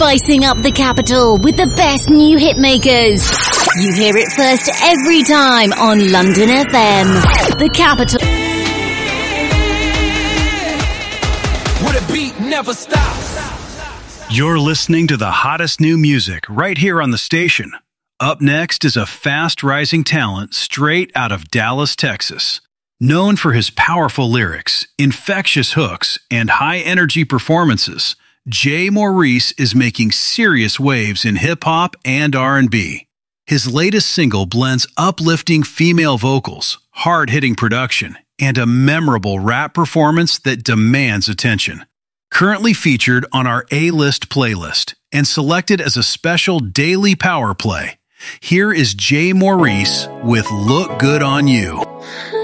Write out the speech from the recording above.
spicing up the capital with the best new hitmakers. You hear it first every time on London FM. The capital. Where the beat never stops. You're listening to the hottest new music right here on the station. Up next is a fast-rising talent straight out of Dallas, Texas. Known for his powerful lyrics, infectious hooks, and high-energy performances, Jay Maurice is making serious waves in hip-hop and R&B. His latest single blends uplifting female vocals, hard-hitting production, and a memorable rap performance that demands attention. Currently featured on our A-List playlist and selected as a special daily power play, here is Jay Maurice with Look Good on You.